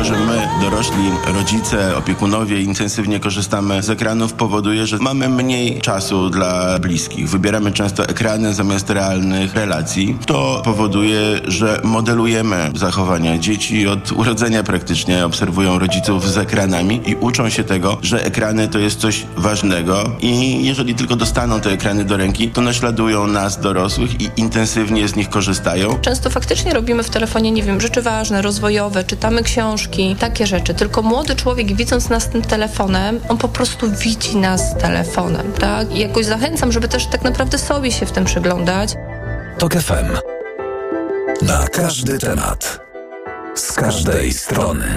To, że my, dorośli, rodzice, opiekunowie intensywnie korzystamy z ekranów, powoduje, że mamy mniej czasu dla bliskich. Wybieramy często ekrany zamiast realnych relacji. To powoduje, że modelujemy zachowania. Dzieci od urodzenia praktycznie obserwują rodziców z ekranami i uczą się tego, że ekrany to jest coś ważnego i jeżeli tylko dostaną te ekrany do ręki, to naśladują nas, dorosłych, i intensywnie z nich korzystają. Często faktycznie robimy w telefonie, nie wiem, rzeczy ważne, rozwojowe, czytamy książki, takie rzeczy. Tylko młody człowiek, widząc nas tym telefonem, on po prostu widzi nas telefonem, tak? I jakoś zachęcam, żeby też tak naprawdę sobie się w tym przyglądać. TOK FM. Na każdy temat. Z każdej strony.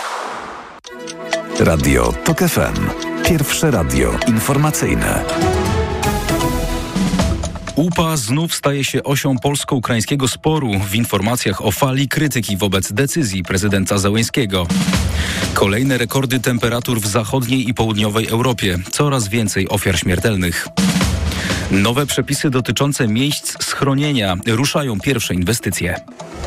Radio TOK FM. Pierwsze radio informacyjne. UPA znów staje się osią polsko-ukraińskiego sporu w informacjach o fali krytyki wobec decyzji prezydenta Zełenskiego. Kolejne rekordy temperatur w zachodniej i południowej Europie. Coraz więcej ofiar śmiertelnych. Nowe przepisy dotyczące miejsc schronienia. Ruszają pierwsze inwestycje.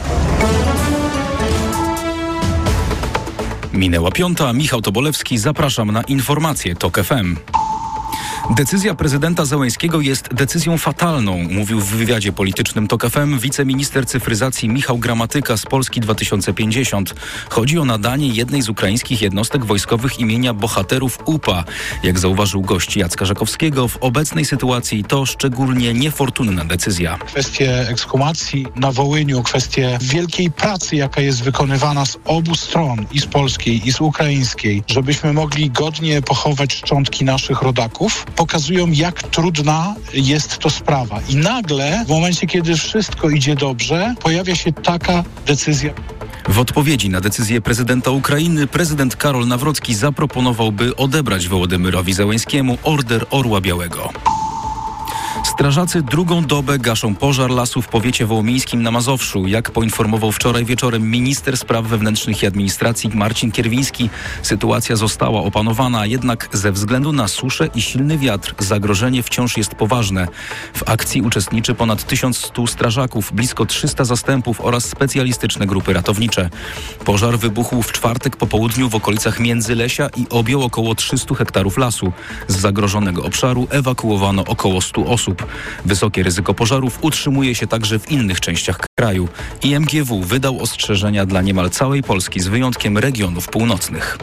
Minęła 5:00. Michał Tobolewski. Zapraszam na informacje TOK FM. Decyzja prezydenta Zełenskiego jest decyzją fatalną, mówił w wywiadzie politycznym TOK FM wiceminister cyfryzacji Michał Gramatyka z Polski 2050. Chodzi o nadanie jednej z ukraińskich jednostek wojskowych imienia bohaterów UPA. Jak zauważył gość Jacka Żakowskiego, w obecnej sytuacji to szczególnie niefortunna decyzja. Kwestie ekshumacji na Wołyniu, kwestie wielkiej pracy, jaka jest wykonywana z obu stron, i z polskiej, i z ukraińskiej, żebyśmy mogli godnie pochować szczątki naszych rodaków, pokazują, jak trudna jest to sprawa. I nagle, w momencie, kiedy wszystko idzie dobrze, pojawia się taka decyzja. W odpowiedzi na decyzję prezydenta Ukrainy prezydent Karol Nawrocki zaproponował, by odebrać Wołodymyrowi Zełenskiemu Order Orła Białego. Strażacy drugą dobę gaszą pożar lasu w powiecie wołomińskim na Mazowszu. Jak poinformował wczoraj wieczorem minister spraw wewnętrznych i administracji Marcin Kierwiński, sytuacja została opanowana, jednak ze względu na suszę i silny wiatr zagrożenie wciąż jest poważne. W akcji uczestniczy ponad 1100 strażaków, blisko 300 zastępów oraz specjalistyczne grupy ratownicze. Pożar wybuchł w czwartek po południu w okolicach Międzylesia i objął około 300 hektarów lasu. Z zagrożonego obszaru ewakuowano około 100 osób. Wysokie ryzyko pożarów utrzymuje się także w innych częściach kraju. IMGW wydał ostrzeżenia dla niemal całej Polski z wyjątkiem regionów północnych.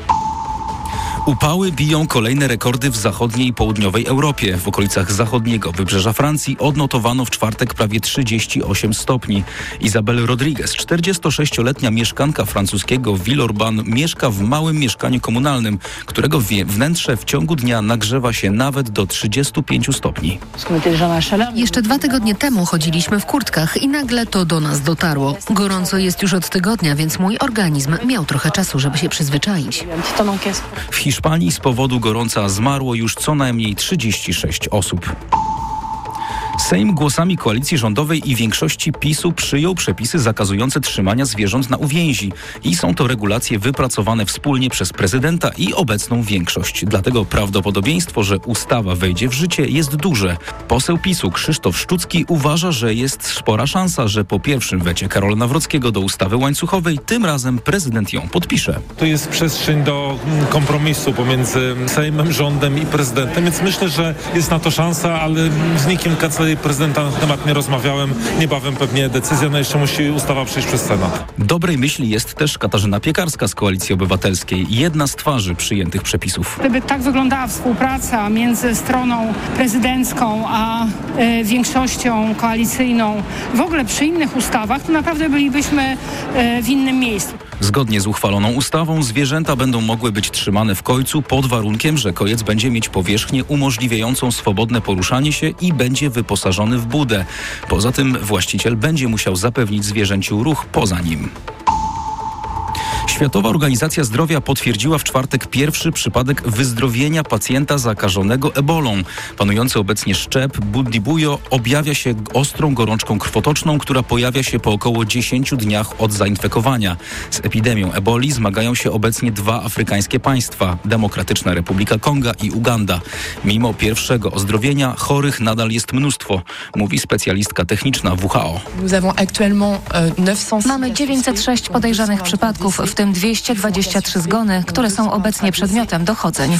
Upały biją kolejne rekordy w zachodniej i południowej Europie. W okolicach zachodniego wybrzeża Francji odnotowano w czwartek prawie 38 stopni. Izabel Rodriguez, 46-letnia mieszkanka francuskiego Villeurbanne, mieszka w małym mieszkaniu komunalnym, którego wnętrze w ciągu dnia nagrzewa się nawet do 35 stopni. Jeszcze 2 tygodnie temu chodziliśmy w kurtkach i nagle to do nas dotarło. Gorąco jest już od tygodnia, więc mój organizm miał trochę czasu, żeby się przyzwyczaić. W Hiszpanii z powodu gorąca zmarło już co najmniej 36 osób. Sejm głosami koalicji rządowej i większości PiS-u przyjął przepisy zakazujące trzymania zwierząt na uwięzi i są to regulacje wypracowane wspólnie przez prezydenta i obecną większość. Dlatego prawdopodobieństwo, że ustawa wejdzie w życie, jest duże. Poseł PiS-u Krzysztof Szczucki uważa, że jest spora szansa, że po pierwszym wecie Karola Nawrockiego do ustawy łańcuchowej tym razem prezydent ją podpisze. To jest przestrzeń do kompromisu pomiędzy Sejmem, rządem i prezydentem, więc myślę, że jest na to szansa, ale z nikim kancelarii prezydenta na ten temat nie rozmawiałem. Niebawem pewnie decyzja, no jeszcze musi ustawa przejść przez Senat. Dobrej myśli jest też Katarzyna Piekarska z Koalicji Obywatelskiej, jedna z twarzy przyjętych przepisów. Gdyby tak wyglądała współpraca między stroną prezydencką a większością koalicyjną w ogóle przy innych ustawach, to naprawdę bylibyśmy w innym miejscu. Zgodnie z uchwaloną ustawą zwierzęta będą mogły być trzymane w kojcu pod warunkiem, że kojec będzie mieć powierzchnię umożliwiającą swobodne poruszanie się i będzie wyposażony w budę. Poza tym właściciel będzie musiał zapewnić zwierzęciu ruch poza nim. Światowa Organizacja Zdrowia potwierdziła w czwartek pierwszy przypadek wyzdrowienia pacjenta zakażonego ebolą. Panujący obecnie szczep Budibujo objawia się ostrą gorączką krwotoczną, która pojawia się po około 10 dniach od zainfekowania. Z epidemią eboli zmagają się obecnie 2 afrykańskie państwa, Demokratyczna Republika Konga i Uganda. Mimo pierwszego ozdrowienia chorych nadal jest mnóstwo, mówi specjalistka techniczna WHO. Mamy 906 podejrzanych przypadków, w tym tym 223 zgony, które są obecnie przedmiotem dochodzeń.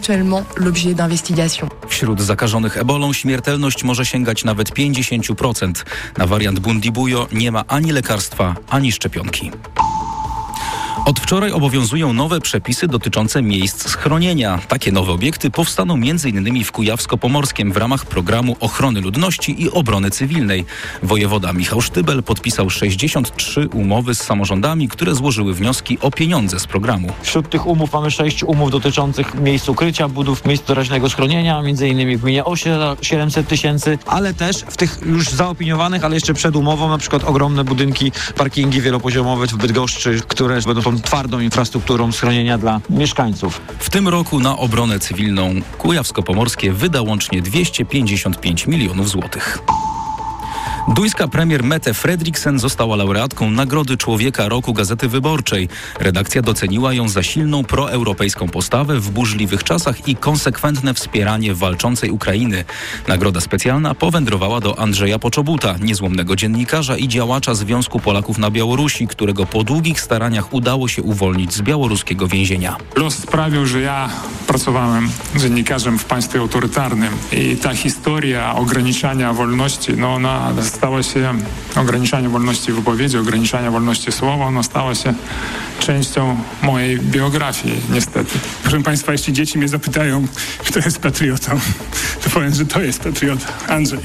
Wśród zakażonych ebolą śmiertelność może sięgać nawet 50%. Na wariant Bundibugyo nie ma ani lekarstwa, ani szczepionki. Od wczoraj obowiązują nowe przepisy dotyczące miejsc schronienia. Takie nowe obiekty powstaną m.in. w Kujawsko-Pomorskiem w ramach programu ochrony ludności i obrony cywilnej. Wojewoda Michał Sztybel podpisał 63 umowy z samorządami, które złożyły wnioski o pieniądze z programu. Wśród tych umów mamy 6 umów dotyczących miejsc ukrycia, budów miejsc doraźnego schronienia, m.in. w gminie Osie 700 tysięcy, ale też w tych już zaopiniowanych, ale jeszcze przed umową, na przykład ogromne budynki, parkingi wielopoziomowe w Bydgoszczy, które będą tą twardą infrastrukturą schronienia dla mieszkańców. W tym roku na obronę cywilną Kujawsko-Pomorskie wyda łącznie 255 milionów złotych. Duńska premier Mette Frederiksen została laureatką Nagrody Człowieka Roku Gazety Wyborczej. Redakcja doceniła ją za silną proeuropejską postawę w burzliwych czasach i konsekwentne wspieranie walczącej Ukrainy. Nagroda specjalna powędrowała do Andrzeja Poczobuta, niezłomnego dziennikarza i działacza Związku Polaków na Białorusi, którego po długich staraniach udało się uwolnić z białoruskiego więzienia. Los sprawił, że ja pracowałem dziennikarzem w państwie autorytarnym i ta historia ograniczania wolności, ona stała się ograniczanie wolności wypowiedzi, ograniczanie wolności słowa, ona stała się częścią mojej biografii, niestety. Proszę Państwa, jeśli dzieci mnie zapytają, kto jest patriotą, to powiem, że to jest patriota, Andrzej.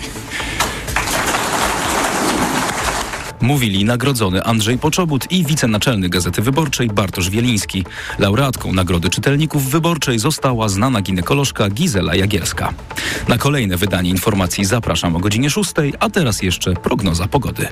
Mówili nagrodzony Andrzej Poczobut i wicenaczelny Gazety Wyborczej Bartosz Wieliński. Laureatką Nagrody Czytelników Wyborczej została znana ginekolożka Gizela Jagielska. Na kolejne wydanie informacji zapraszam o godzinie 6, a teraz jeszcze prognoza pogody.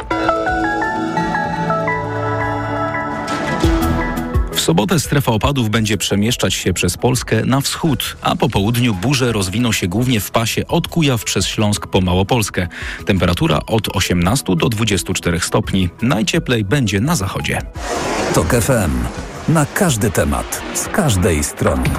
W sobotę strefa opadów będzie przemieszczać się przez Polskę na wschód, a po południu burze rozwiną się głównie w pasie od Kujaw przez Śląsk po Małopolskę. Temperatura od 18 do 24 stopni. Najcieplej będzie na zachodzie. TOK FM. Na każdy temat, z każdej strony.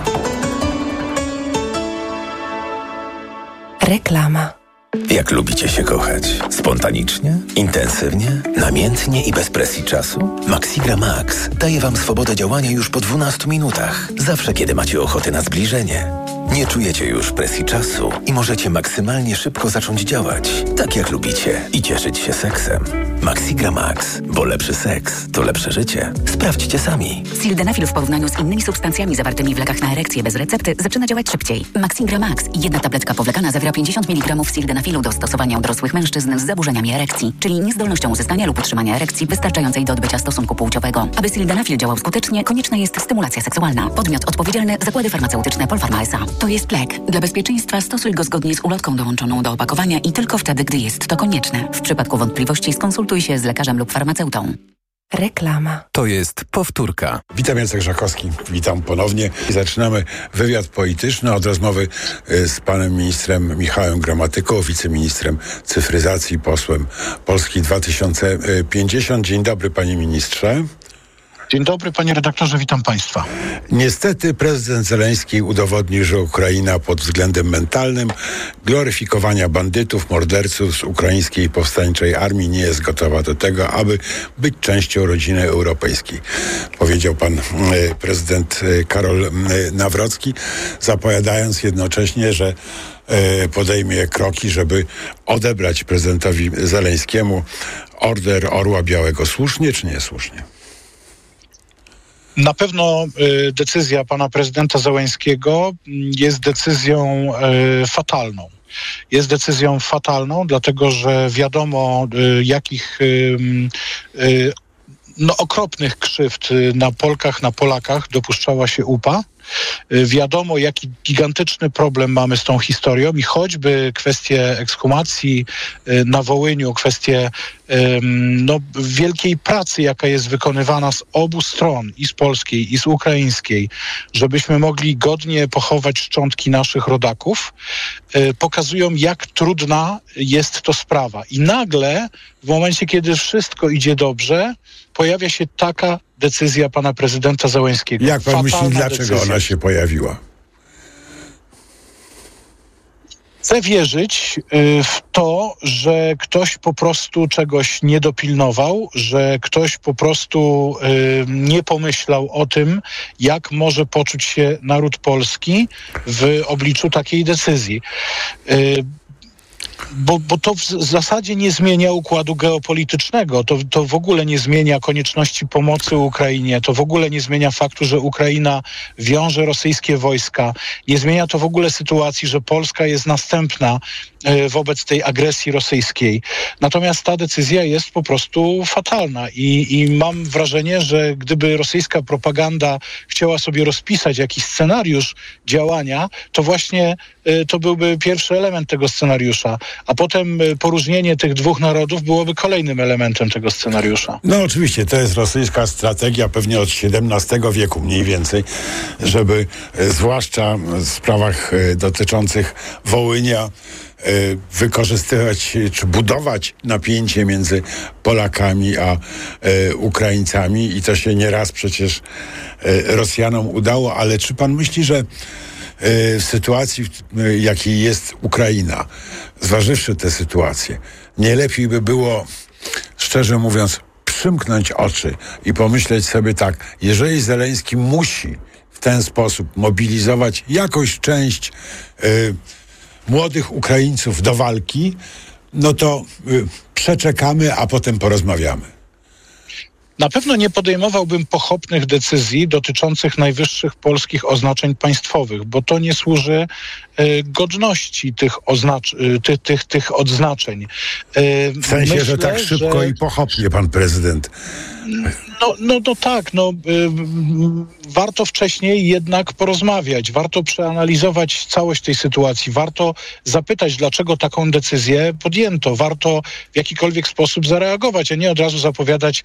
Reklama. Jak lubicie się kochać? Spontanicznie? Intensywnie? Namiętnie i bez presji czasu? Maxigra Max daje Wam swobodę działania już po 12 minutach. Zawsze, kiedy macie ochotę na zbliżenie. Nie czujecie już presji czasu i możecie maksymalnie szybko zacząć działać, tak jak lubicie i cieszyć się seksem. Maxigra Max, bo lepszy seks to lepsze życie. Sprawdźcie sami. Sildenafil w porównaniu z innymi substancjami zawartymi w lekach na erekcję bez recepty zaczyna działać szybciej. Maxigra Max, jedna tabletka powlekana zawiera 50 mg sildenafilu do stosowania u dorosłych mężczyzn z zaburzeniami erekcji, czyli niezdolnością uzyskania lub utrzymania erekcji wystarczającej do odbycia stosunku płciowego. Aby sildenafil działał skutecznie, konieczna jest stymulacja seksualna. Podmiot odpowiedzialny: Zakłady Farmaceutyczne Polpharma S.A. To jest lek. Dla bezpieczeństwa stosuj go zgodnie z ulotką dołączoną do opakowania i tylko wtedy, gdy jest to konieczne. W przypadku wątpliwości skonsultuj się z lekarzem lub farmaceutą. Reklama. To jest powtórka. Witam, Jacek Żakowski. Witam ponownie. Zaczynamy wywiad polityczny od rozmowy z panem ministrem Michałem Gramatyką, wiceministrem cyfryzacji, posłem Polski 2050. Dzień dobry, panie ministrze. Dzień dobry, panie redaktorze, witam państwa. Niestety prezydent Zełenski udowodnił, że Ukraina pod względem mentalnym gloryfikowania bandytów, morderców z ukraińskiej powstańczej armii nie jest gotowa do tego, aby być częścią rodziny europejskiej. Powiedział pan prezydent Karol Nawrocki, zapowiadając jednocześnie, że podejmie kroki, żeby odebrać prezydentowi Zełenskiemu Order Orła Białego. Słusznie czy niesłusznie? Na pewno decyzja pana prezydenta Zełenskiego jest decyzją fatalną. Jest decyzją fatalną, dlatego że wiadomo, jakich okropnych krzywd na Polkach, na Polakach dopuszczała się UPA. Wiadomo, jaki gigantyczny problem mamy z tą historią i choćby kwestie ekshumacji na Wołyniu, kwestie wielkiej pracy, jaka jest wykonywana z obu stron, i z polskiej, i z ukraińskiej, żebyśmy mogli godnie pochować szczątki naszych rodaków, pokazują, jak trudna jest to sprawa. I nagle, w momencie, kiedy wszystko idzie dobrze, pojawia się taka decyzja pana prezydenta Zełenskiego. Jak pan myśli, dlaczego ona się pojawiła? Chcę wierzyć w to, że ktoś po prostu czegoś nie dopilnował, że ktoś po prostu nie pomyślał o tym, jak może poczuć się naród polski w obliczu takiej decyzji. Bo to w zasadzie nie zmienia układu geopolitycznego, to w ogóle nie zmienia konieczności pomocy Ukrainie, to w ogóle nie zmienia faktu, że Ukraina wiąże rosyjskie wojska, nie zmienia to w ogóle sytuacji, że Polska jest następna wobec tej agresji rosyjskiej. Natomiast ta decyzja jest po prostu fatalna i mam wrażenie, że gdyby rosyjska propaganda chciała sobie rozpisać jakiś scenariusz działania, to właśnie to byłby pierwszy element tego scenariusza, a potem poróżnienie tych dwóch narodów byłoby kolejnym elementem tego scenariusza. No oczywiście, to jest rosyjska strategia pewnie od XVII wieku mniej więcej, żeby zwłaszcza w sprawach dotyczących Wołynia wykorzystywać czy budować napięcie między Polakami a Ukraińcami i to się nieraz przecież Rosjanom udało, ale czy pan myśli, że w sytuacji, jakiej jest Ukraina, zważywszy tę sytuację, nie lepiej by było, szczerze mówiąc, przymknąć oczy i pomyśleć sobie tak, jeżeli Zełenski musi w ten sposób mobilizować jakąś część młodych Ukraińców do walki, no to przeczekamy, a potem porozmawiamy. Na pewno nie podejmowałbym pochopnych decyzji dotyczących najwyższych polskich oznaczeń państwowych, bo to nie służy godności tych odznaczeń. W sensie, myślę, że tak szybko i pochopnie pan prezydent. No tak, warto wcześniej jednak porozmawiać, warto przeanalizować całość tej sytuacji, warto zapytać, dlaczego taką decyzję podjęto, warto w jakikolwiek sposób zareagować, a nie od razu zapowiadać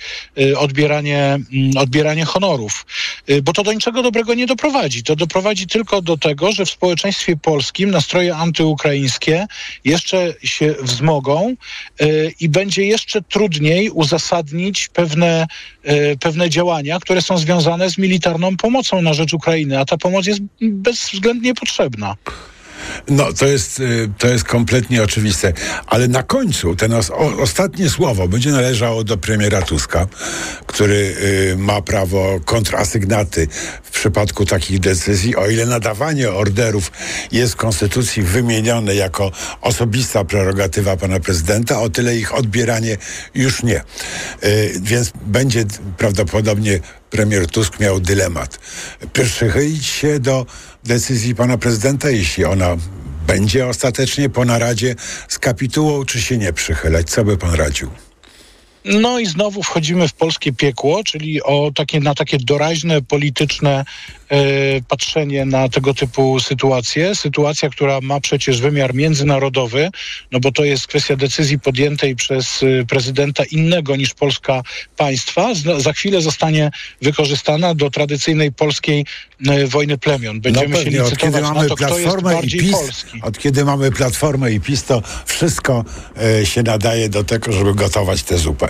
odbieranie honorów, bo to do niczego dobrego nie doprowadzi. To doprowadzi tylko do tego, że w społeczeństwie polskim nastroje antyukraińskie jeszcze się wzmogą i będzie jeszcze trudniej uzasadnić pewne działania, które są związane z militarną pomocą na rzecz Ukrainy, a ta pomoc jest bezwzględnie potrzebna. No, to jest kompletnie oczywiste. Ale na końcu ten ostatnie słowo będzie należało do premiera Tuska, który ma prawo kontrasygnaty w przypadku takich decyzji. O ile nadawanie orderów jest w Konstytucji wymienione jako osobista prerogatywa pana prezydenta, o tyle ich odbieranie już nie. Więc będzie prawdopodobnie premier Tusk miał dylemat. Przychylić się do decyzji pana prezydenta, jeśli ona będzie ostatecznie po naradzie z kapitułą, czy się nie przychylać? Co by pan radził? No i znowu wchodzimy w polskie piekło, czyli na takie doraźne, polityczne patrzenie na tego typu sytuacje. Sytuacja, która ma przecież wymiar międzynarodowy, no bo to jest kwestia decyzji podjętej przez prezydenta innego niż Polska państwa. Za chwilę zostanie wykorzystana do tradycyjnej polskiej wojny plemion. Będziemy się licytować na to, kto jest bardziej polski. Od kiedy mamy Platformę i PiS, to wszystko się nadaje do tego, żeby gotować tę zupę.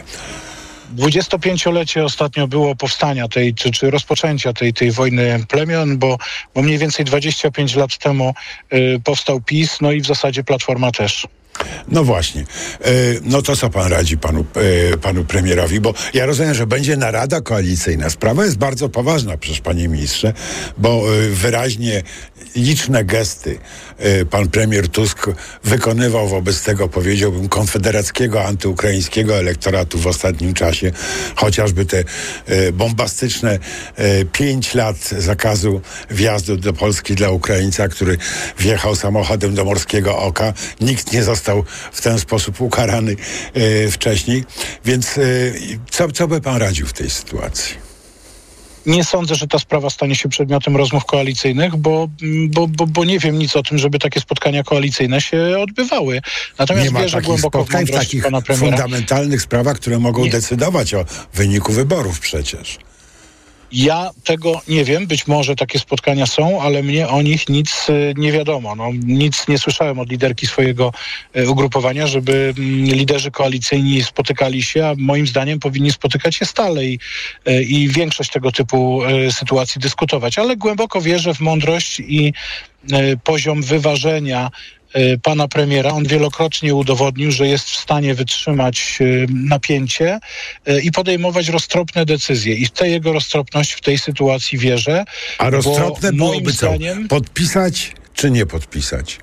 25-lecie ostatnio było powstania czy rozpoczęcia tej wojny plemion, bo mniej więcej 25 lat temu powstał PiS, no i w zasadzie Platforma też. No właśnie. No to co pan radzi panu premierowi? Bo ja rozumiem, że będzie narada koalicyjna. Sprawa jest bardzo poważna, przecież, panie ministrze, bo wyraźnie liczne gesty pan premier Tusk wykonywał wobec tego, powiedziałbym, konfederackiego, antyukraińskiego elektoratu w ostatnim czasie. Chociażby te bombastyczne 5 lat zakazu wjazdu do Polski dla Ukraińca, który wjechał samochodem do Morskiego Oka. Nikt nie został w ten sposób ukarany wcześniej. Więc co by pan radził w tej sytuacji? Nie sądzę, że ta sprawa stanie się przedmiotem rozmów koalicyjnych, bo nie wiem nic o tym, żeby takie spotkania koalicyjne się odbywały. Natomiast nie wierzę głęboko w mądrość takich pana premiera. Fundamentalnych sprawach, które mogą decydować o wyniku wyborów przecież. Ja tego nie wiem, być może takie spotkania są, ale mnie o nich nic nie wiadomo. Nic nie słyszałem od liderki swojego ugrupowania, żeby liderzy koalicyjni spotykali się, a moim zdaniem powinni spotykać się stale i większość tego typu sytuacji dyskutować. Ale głęboko wierzę w mądrość i poziom wyważenia pana premiera. On wielokrotnie udowodnił, że jest w stanie wytrzymać napięcie i podejmować roztropne decyzje. I w tę jego roztropność w tej sytuacji wierzę. A roztropne byłoby co? Zdaniem, podpisać czy nie podpisać?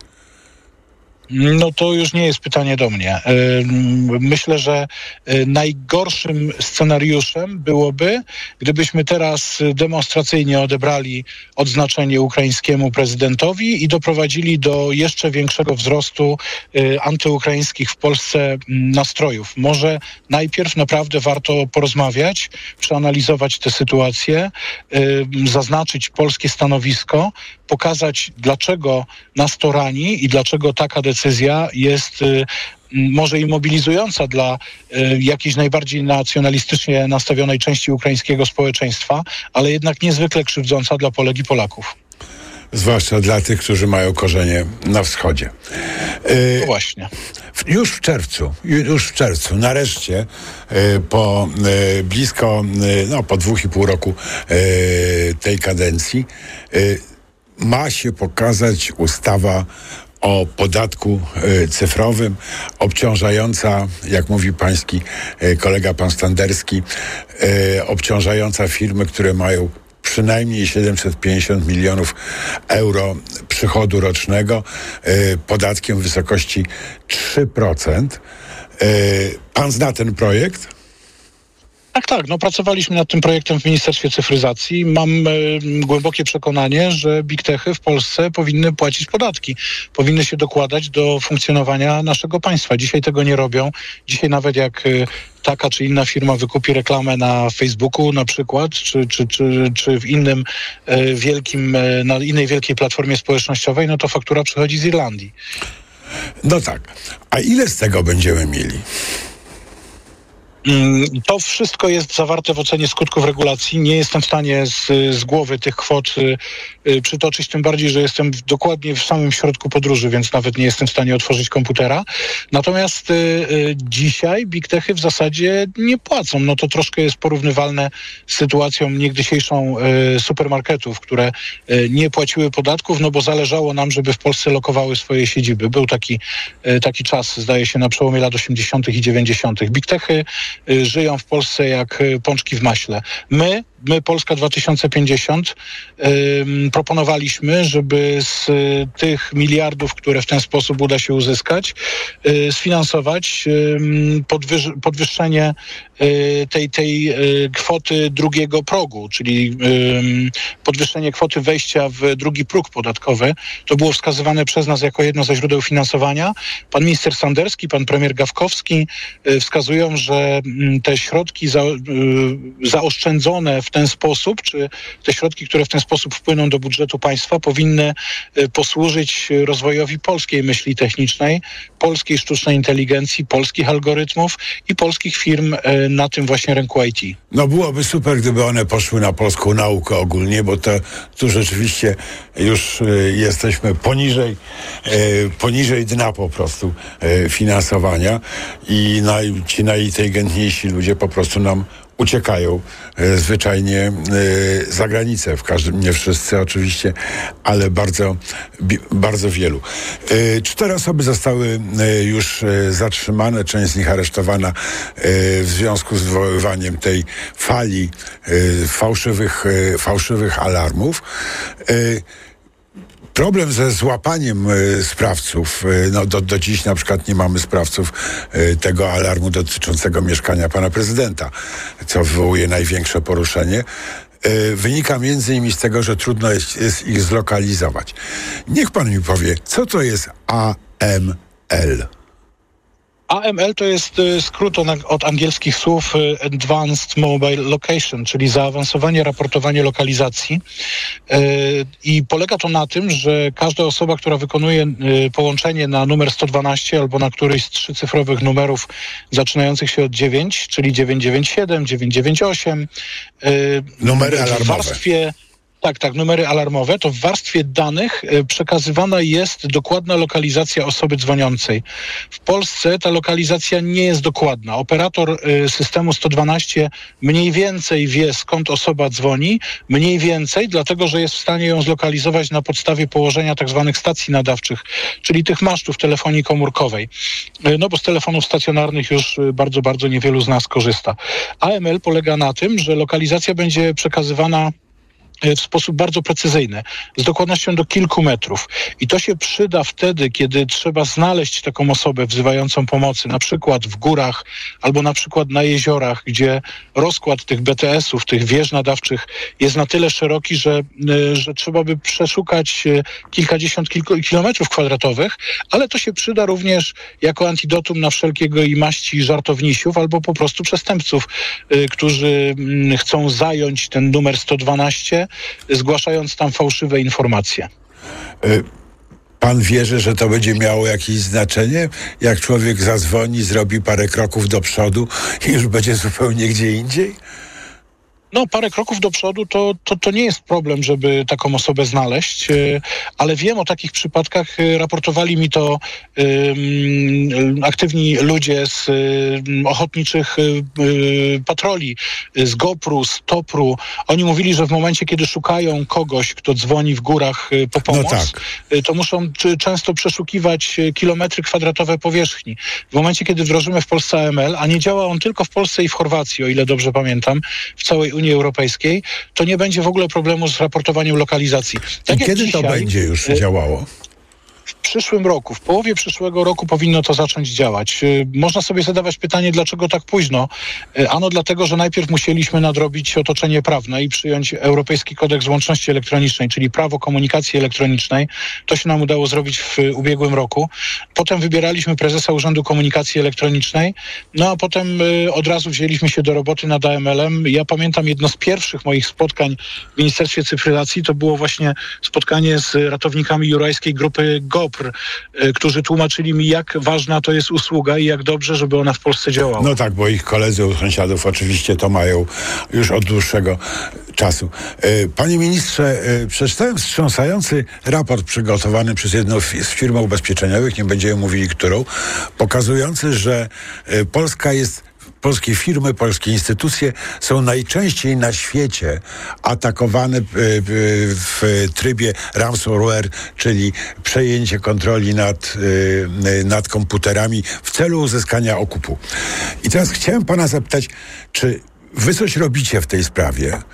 No to już nie jest pytanie do mnie. Myślę, że najgorszym scenariuszem byłoby, gdybyśmy teraz demonstracyjnie odebrali odznaczenie ukraińskiemu prezydentowi i doprowadzili do jeszcze większego wzrostu antyukraińskich w Polsce nastrojów. Może najpierw naprawdę warto porozmawiać, przeanalizować tę sytuację, zaznaczyć polskie stanowisko, pokazać, dlaczego nas to rani i dlaczego taka decyzja jest może i mobilizująca dla jakiejś najbardziej nacjonalistycznie nastawionej części ukraińskiego społeczeństwa, ale jednak niezwykle krzywdząca dla Polek i Polaków. Zwłaszcza dla tych, którzy mają korzenie na wschodzie. No właśnie. Już w czerwcu, nareszcie po blisko, po 2,5 roku tej kadencji ma się pokazać ustawa o podatku cyfrowym, obciążająca, jak mówi pański kolega pan Standerski, obciążająca firmy, które mają przynajmniej 750 milionów euro przychodu rocznego, podatkiem w wysokości 3%. Pan zna ten projekt? Tak. Pracowaliśmy nad tym projektem w Ministerstwie Cyfryzacji. Mam głębokie przekonanie, że big techy w Polsce powinny płacić podatki. Powinny się dokładać do funkcjonowania naszego państwa. Dzisiaj tego nie robią. Dzisiaj nawet jak taka czy inna firma wykupi reklamę na Facebooku na przykład, czy w innym na innej wielkiej platformie społecznościowej, no to faktura przychodzi z Irlandii. No tak. A ile z tego będziemy mieli? To wszystko jest zawarte w ocenie skutków regulacji. Nie jestem w stanie z głowy tych kwot przytoczyć, tym bardziej, że jestem dokładnie w samym środku podróży, więc nawet nie jestem w stanie otworzyć komputera. Natomiast dzisiaj big techy w zasadzie nie płacą. No to troszkę jest porównywalne z sytuacją niegdysiejszą supermarketów, które nie płaciły podatków, no bo zależało nam, żeby w Polsce lokowały swoje siedziby. Był taki czas, zdaje się, na przełomie lat 80. i 90. Big techy żyją w Polsce jak pączki w maśle. My, Polska 2050, proponowaliśmy, żeby z tych miliardów, które w ten sposób uda się uzyskać, sfinansować podwyższenie tej kwoty drugiego progu, czyli podwyższenie kwoty wejścia w drugi próg podatkowy. To było wskazywane przez nas jako jedno ze źródeł finansowania. Pan minister Sanderski, pan premier Gawkowski wskazują, że te środki zaoszczędzone w ten sposób, czy te środki, które w ten sposób wpłyną do budżetu państwa, powinny posłużyć rozwojowi polskiej myśli technicznej, polskiej sztucznej inteligencji, polskich algorytmów i polskich firm na tym właśnie rynku IT. No byłoby super, gdyby one poszły na polską naukę ogólnie, bo tu rzeczywiście już jesteśmy poniżej dna po prostu finansowania i ci najinteligentniejsi ludzie po prostu nam uciekają zwyczajnie za granicę. Nie wszyscy oczywiście, ale bardzo, bardzo wielu. 4 osoby zostały już zatrzymane, część z nich aresztowana w związku z wywoływaniem tej fali fałszywych alarmów. Problem ze złapaniem sprawców, do dziś na przykład nie mamy sprawców tego alarmu dotyczącego mieszkania pana prezydenta, co wywołuje największe poruszenie, wynika między innymi z tego, że trudno jest ich zlokalizować. Niech pan mi powie, co to jest AML? AML to jest skrót od angielskich słów Advanced Mobile Location, czyli zaawansowanie raportowanie lokalizacji. I polega to na tym, że każda osoba, która wykonuje połączenie na numer 112 albo na któryś z 3-cyfrowych numerów zaczynających się od 9, czyli 997, 998. Numery alarmowe. Tak, numery alarmowe, to w warstwie danych przekazywana jest dokładna lokalizacja osoby dzwoniącej. W Polsce ta lokalizacja nie jest dokładna. Operator systemu 112 mniej więcej wie, skąd osoba dzwoni, mniej więcej, dlatego że jest w stanie ją zlokalizować na podstawie położenia tak zwanych stacji nadawczych, czyli tych masztów telefonii komórkowej. No bo z telefonów stacjonarnych już bardzo, bardzo niewielu z nas korzysta. AML polega na tym, że lokalizacja będzie przekazywana w sposób bardzo precyzyjny, z dokładnością do kilku metrów. I to się przyda wtedy, kiedy trzeba znaleźć taką osobę wzywającą pomocy, na przykład w górach albo na przykład na jeziorach, gdzie rozkład tych BTS-ów, tych wież nadawczych jest na tyle szeroki, że trzeba by przeszukać kilkadziesiąt kilometrów kwadratowych, ale to się przyda również jako antidotum na wszelkiego i maści żartownisiów albo po prostu przestępców, którzy chcą zająć ten numer 112, zgłaszając tam fałszywe informacje. Pan wierzy, że to będzie miało jakieś znaczenie? Jak człowiek zadzwoni, zrobi parę kroków do przodu i już będzie zupełnie gdzie indziej? No, parę kroków do przodu to nie jest problem, żeby taką osobę znaleźć, ale wiem o takich przypadkach, raportowali mi to aktywni ludzie z ochotniczych patroli, z GoPru, z TOPR-u. Oni mówili, że w momencie, kiedy szukają kogoś, kto dzwoni w górach po pomoc, to muszą często przeszukiwać kilometry kwadratowe powierzchni. W momencie, kiedy wdrożymy w Polsce AML, a nie działa on tylko w Polsce i w Chorwacji, o ile dobrze pamiętam, w całej Unii Europejskiej, to nie będzie w ogóle problemu z raportowaniem lokalizacji. Tak, i kiedy dzisiaj, to będzie już działało? W przyszłym roku, w połowie przyszłego roku powinno to zacząć działać. Można sobie zadawać pytanie, dlaczego tak późno? Ano dlatego, że najpierw musieliśmy nadrobić otoczenie prawne i przyjąć Europejski Kodeks Łączności Elektronicznej, czyli prawo komunikacji elektronicznej. To się nam udało zrobić w ubiegłym roku. Potem wybieraliśmy prezesa Urzędu Komunikacji Elektronicznej, no a potem od razu wzięliśmy się do roboty nad AML-em. Ja pamiętam jedno z pierwszych moich spotkań w Ministerstwie Cyfryzacji, to było właśnie spotkanie z ratownikami jurajskiej grupy GoPr, którzy tłumaczyli mi, jak ważna to jest usługa i jak dobrze, żeby ona w Polsce działała. No tak, bo ich koledzy u sąsiadów oczywiście to mają już od dłuższego czasu. Panie ministrze, przeczytałem wstrząsający raport przygotowany przez jedną z firm ubezpieczeniowych, nie będziemy mówili którą, pokazujący, że polskie firmy, polskie instytucje są najczęściej na świecie atakowane w trybie ransomware, czyli przejęcie kontroli nad komputerami w celu uzyskania okupu. I teraz chciałem pana zapytać, czy wy coś robicie w tej sprawie,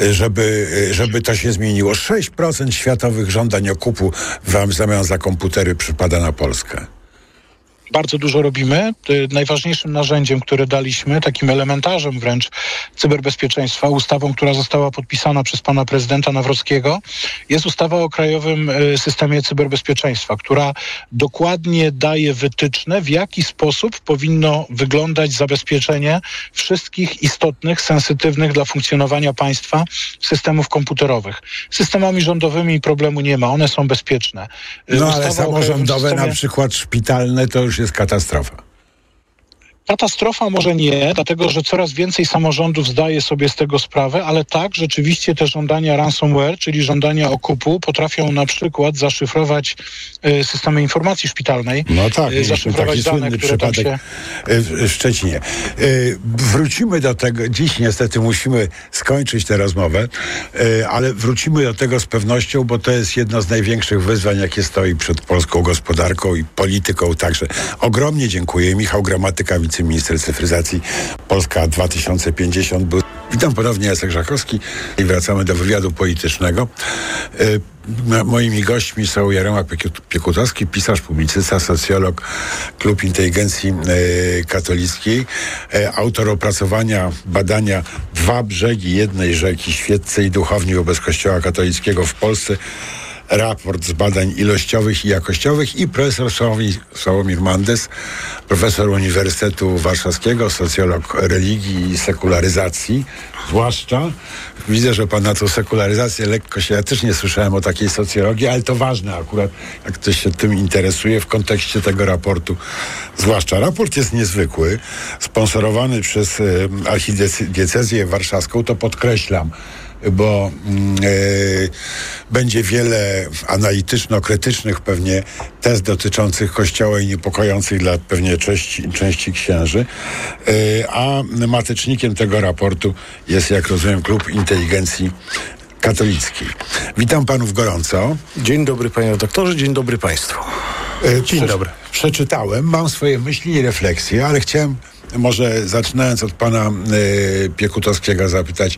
żeby to się zmieniło? 6% światowych żądań okupu w zamian za komputery przypada na Polskę. Bardzo dużo robimy. Najważniejszym narzędziem, które daliśmy, takim elementarzem wręcz cyberbezpieczeństwa, ustawą, która została podpisana przez pana prezydenta Nawrockiego, jest ustawa o Krajowym Systemie Cyberbezpieczeństwa, która dokładnie daje wytyczne, w jaki sposób powinno wyglądać zabezpieczenie wszystkich istotnych, sensytywnych dla funkcjonowania państwa systemów komputerowych. Z systemami rządowymi problemu nie ma, one są bezpieczne. No ale samorządowe, na przykład szpitalne, to już jest katastrofa. Katastrofa może nie, dlatego że coraz więcej samorządów zdaje sobie z tego sprawę, ale tak, rzeczywiście te żądania ransomware, czyli żądania okupu, potrafią na przykład zaszyfrować systemy informacji szpitalnej. No tak, zaszyfrować taki dane, słynny które tam przypadek w Szczecinie. Wrócimy do tego, dziś niestety musimy skończyć tę rozmowę, ale wrócimy do tego z pewnością, bo to jest jedno z największych wyzwań, jakie stoi przed polską gospodarką i polityką także. Ogromnie dziękuję. Michał Gramatyka, wiceminister cyfryzacji Polska 2050. Witam ponownie, Jacek Żakowski i wracamy do wywiadu politycznego. Moimi gośćmi są Jarema Piekutowski, pisarz, publicysta, socjolog, Klub Inteligencji Katolickiej, autor opracowania badania Dwa brzegi jednej rzeki, świeccy i duchowni wobec Kościoła katolickiego w Polsce, raport z badań ilościowych i jakościowych, i profesor Sławomir Mandes, profesor Uniwersytetu Warszawskiego, socjolog religii i sekularyzacji, zwłaszcza. Widzę, że pan na tą sekularyzację lekko się, ja też nie słyszałem o takiej socjologii, ale to ważne akurat, jak ktoś się tym interesuje w kontekście tego raportu. Zwłaszcza raport jest niezwykły, sponsorowany przez archidiecezję warszawską, to podkreślam. bo będzie wiele analityczno-krytycznych pewnie tez dotyczących Kościoła i niepokojących dla pewnie części księży, a matecznikiem tego raportu jest, jak rozumiem, Klub Inteligencji Katolickiej. Witam panów gorąco. Dzień dobry, panie redaktorze, dzień dobry państwu. Dzień dobry. Przeczytałem, mam swoje myśli i refleksje, ale chciałem może zaczynając od pana Piekutowskiego zapytać,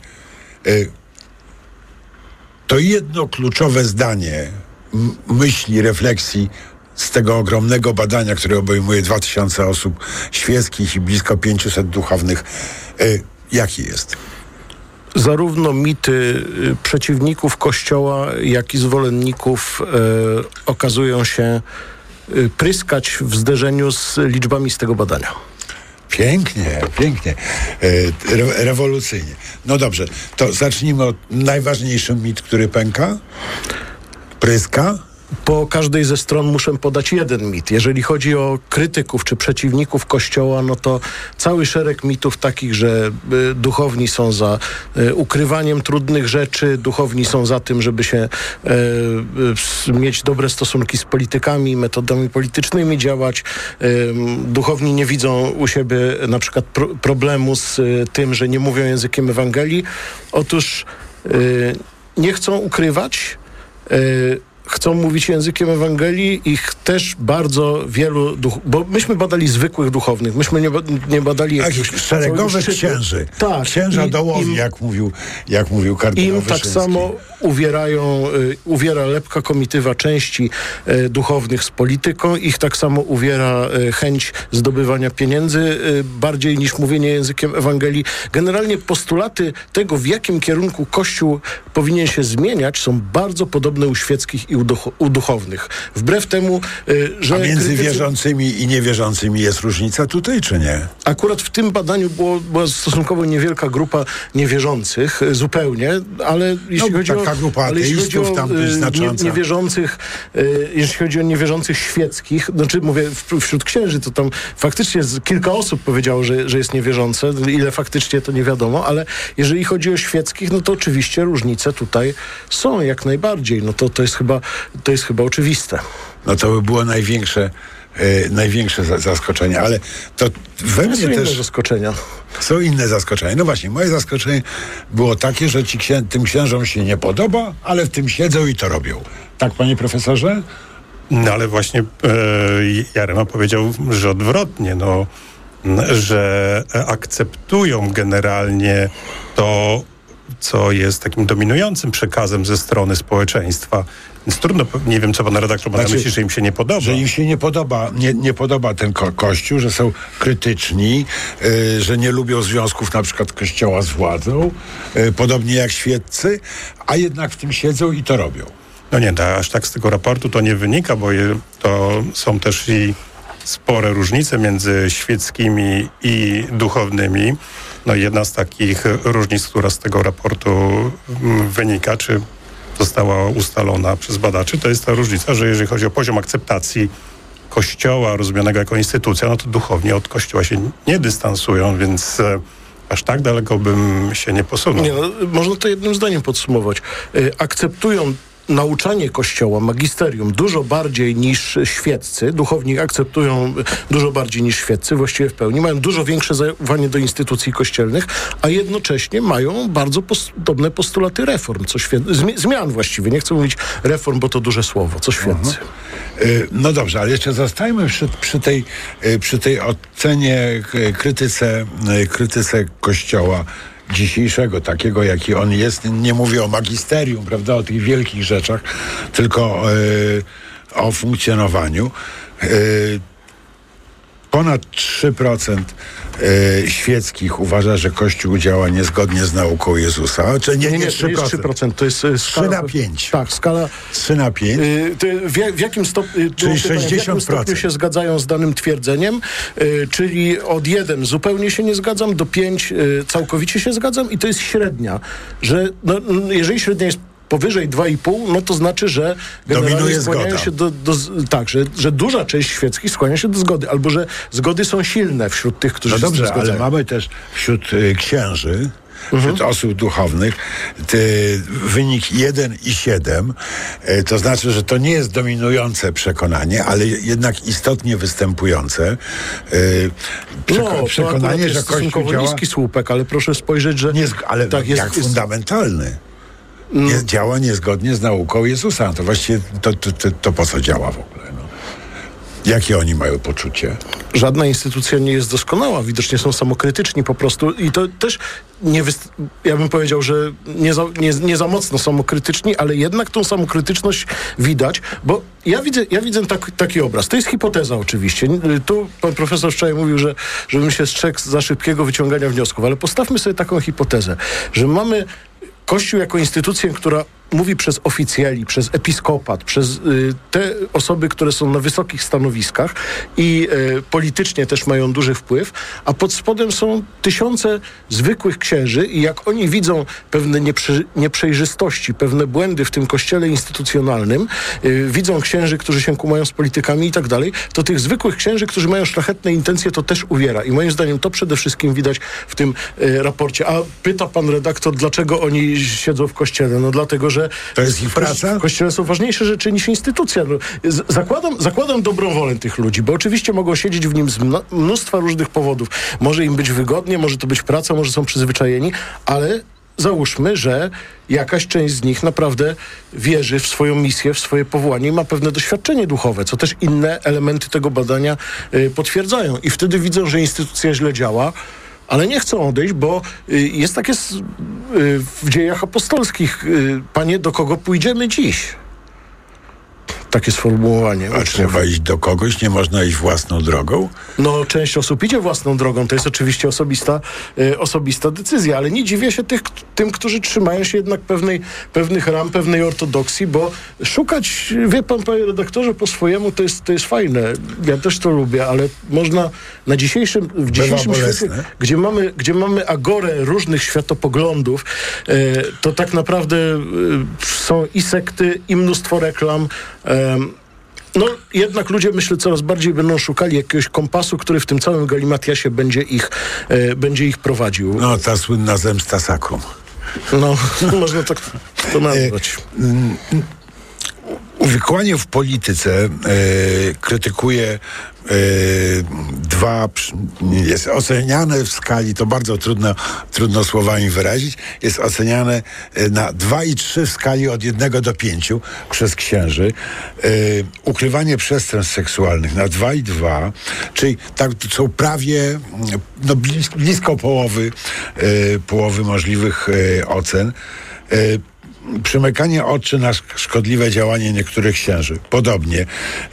to jedno kluczowe zdanie myśli, refleksji z tego ogromnego badania, które obejmuje 2000 osób świeckich i blisko 500 duchownych, jaki jest? Zarówno mity przeciwników Kościoła, jak i zwolenników okazują się pryskać w zderzeniu z liczbami z tego badania. Pięknie. Rewolucyjnie. No dobrze, to zacznijmy od najważniejszy mit, który pęka. Pryska. Po każdej ze stron muszę podać jeden mit. Jeżeli chodzi o krytyków czy przeciwników Kościoła, no to cały szereg mitów takich, że duchowni są za ukrywaniem trudnych rzeczy, duchowni są za tym, żeby się mieć dobre stosunki z politykami, metodami politycznymi działać. Duchowni nie widzą u siebie na przykład problemu z tym, że nie mówią językiem Ewangelii. Otóż nie chcą ukrywać, chcą mówić językiem Ewangelii, ich też bardzo wielu bo myśmy badali zwykłych duchownych, myśmy nie badali jakichś szeregowych księży. Tak. Księża dołowi, jak mówił kardynał Im tak Wyszyński. samo uwiera lepka komitywa części duchownych z polityką, ich tak samo uwiera chęć zdobywania pieniędzy bardziej niż mówienie językiem Ewangelii. Generalnie postulaty tego, w jakim kierunku Kościół powinien się zmieniać, są bardzo podobne u świeckich i u duchownych. Wbrew temu, że... A między wierzącymi i niewierzącymi jest różnica tutaj, czy nie? Akurat w tym badaniu była stosunkowo niewielka grupa niewierzących, zupełnie, ale jeśli chodzi o grupa ateistów tam znacząca. Niewierzących, jeśli chodzi o niewierzących świeckich, znaczy mówię wśród księży, to tam faktycznie kilka osób powiedziało, że jest niewierzące, ile faktycznie to nie wiadomo, ale jeżeli chodzi o świeckich, no to oczywiście różnice tutaj są jak najbardziej. No to jest chyba oczywiste. No to by było największe zaskoczenie, ale to we mnie też... inne zaskoczenia. Są inne zaskoczenia. No właśnie, moje zaskoczenie było takie, że tym księżom się nie podoba, ale w tym siedzą i to robią. Tak, panie profesorze? No ale właśnie Jarema powiedział, że odwrotnie, że akceptują generalnie to, co jest takim dominującym przekazem ze strony społeczeństwa. Więc trudno, nie wiem, co pan redaktor ma na myśli, że im się nie podoba. Że im się nie podoba ten Kościół, że są krytyczni, że nie lubią związków na przykład Kościoła z władzą, podobnie jak świeccy, a jednak w tym siedzą i to robią. No nie, aż tak z tego raportu to nie wynika, bo to są też i spore różnice między świeckimi i duchownymi. No jedna z takich różnic, która z tego raportu wynika, czy została ustalona przez badaczy, to jest ta różnica, że jeżeli chodzi o poziom akceptacji Kościoła rozumianego jako instytucja, no to duchowni od Kościoła się nie dystansują, więc aż tak daleko bym się nie posunął. Można to jednym zdaniem podsumować. Akceptują nauczanie Kościoła, magisterium dużo bardziej niż świeccy. Duchowni akceptują dużo bardziej niż świeccy, właściwie w pełni. Mają dużo większe zaufanie do instytucji kościelnych, a jednocześnie mają bardzo podobne postulaty reform, zmian właściwie. Nie chcę mówić reform, bo to duże słowo, co świeccy. No dobrze, ale jeszcze zostajmy przy tej ocenie, krytyce Kościoła dzisiejszego, takiego jaki on jest. Nie mówię o magisterium, prawda, o tych wielkich rzeczach, tylko o funkcjonowaniu. Ponad 3% świeckich uważa, że Kościół działa niezgodnie z nauką Jezusa. Czy nie 3%. To jest skala... 3 na 5. Tak, skala... 3 na 5. W jakim stopniu... Czyli 60%. W jakim stopniu się zgadzają z danym twierdzeniem? Czyli od 1 zupełnie się nie zgadzam, do 5 całkowicie się zgadzam i to jest średnia. Że jeżeli średnia jest powyżej 2,5, no to znaczy, że generalnie skłaniają się że duża część świeckich skłania się do zgody, albo że zgody są silne wśród tych, którzy się z tym zgadzają. Ale mamy też wśród księży wśród osób duchownych, wynik 1,7, to znaczy, że to nie jest dominujące przekonanie, ale jednak istotnie występujące przekonanie, że Kościół działa... niski słupek, ale proszę spojrzeć, że... ale tak jest, jak fundamentalny. Działa niezgodnie z nauką Jezusa. To właściwie to po co działa w ogóle? No. Jakie oni mają poczucie? Żadna instytucja nie jest doskonała. Widocznie są samokrytyczni po prostu i to też ja bym powiedział, że nie za mocno samokrytyczni, ale jednak tą samokrytyczność widać, bo ja widzę taki obraz. To jest hipoteza oczywiście. Tu pan profesor wczoraj mówił, żebym się strzegł za szybkiego wyciągania wniosków, ale postawmy sobie taką hipotezę, że mamy Kościół jako instytucję, która mówi przez oficjeli, przez episkopat, przez te osoby, które są na wysokich stanowiskach i politycznie też mają duży wpływ, a pod spodem są tysiące zwykłych księży i jak oni widzą pewne nieprzejrzystości, pewne błędy w tym kościele instytucjonalnym, widzą księży, którzy się kumają z politykami i tak dalej, to tych zwykłych księży, którzy mają szlachetne intencje, to też uwiera. I moim zdaniem to przede wszystkim widać w tym raporcie. A pyta pan redaktor, dlaczego oni siedzą w kościele? No dlatego, że to jest ich praca? W kościele są ważniejsze rzeczy niż instytucja. No, zakładam dobrą wolę tych ludzi, bo oczywiście mogą siedzieć w nim z mnóstwa różnych powodów. Może im być wygodnie, może to być praca, może są przyzwyczajeni, ale załóżmy, że jakaś część z nich naprawdę wierzy w swoją misję, w swoje powołanie i ma pewne doświadczenie duchowe, co też inne elementy tego badania potwierdzają. I wtedy widzą, że instytucja źle działa, ale nie chcą odejść, bo jest takie w dziejach apostolskich. Panie, do kogo pójdziemy dziś? Takie sformułowanie. A trzeba iść do kogoś? Nie można iść własną drogą? No, część osób idzie własną drogą. To jest oczywiście osobista decyzja, ale nie dziwię się tym, którzy trzymają się jednak pewnych ram, pewnej ortodoksji, bo szukać, wie pan, panie redaktorze, po swojemu to jest fajne. Ja też to lubię, ale można w dzisiejszym świecie, gdzie mamy agorę różnych światopoglądów, to tak naprawdę są i sekty, i mnóstwo reklam. No jednak ludzie, myślę, coraz bardziej będą szukali jakiegoś kompasu, który w tym całym galimatiasie będzie ich prowadził. No, ta słynna zemsta sakrum. No, można tak to nazwać. Uwikłanie w polityce krytykuje jest oceniane w skali, to bardzo trudno słowami wyrazić, jest oceniane na 2 i 3 w skali od 1 do 5 przez księży. Ukrywanie przestępstw seksualnych na 2 i 2, czyli tak są prawie blisko połowy możliwych ocen. Przymykanie oczy na szkodliwe działanie niektórych księży. Podobnie.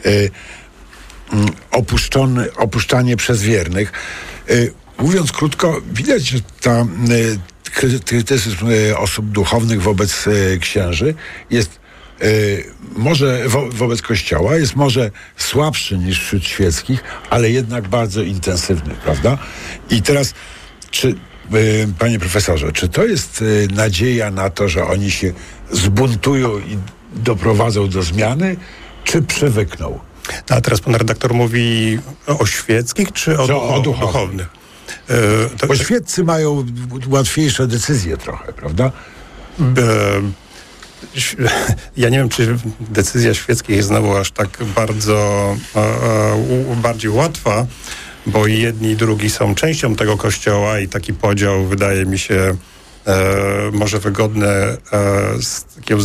Opuszczanie przez wiernych. Mówiąc krótko, widać, że ta krytycyzm osób duchownych wobec księży jest może wobec Kościoła, jest może słabszy niż wśród świeckich, ale jednak bardzo intensywny, prawda? I teraz, panie profesorze, czy to jest nadzieja na to, że oni się zbuntują i doprowadzą do zmiany, czy przywykną? A teraz pan redaktor mówi o świeckich, czy o duchownych? Bo świeccy mają łatwiejsze decyzje trochę, prawda? Ja nie wiem, czy decyzja świeckich jest znowu aż tak bardzo bardziej łatwa, bo jedni i drugi są częścią tego kościoła i taki podział wydaje mi się może wygodny z takiego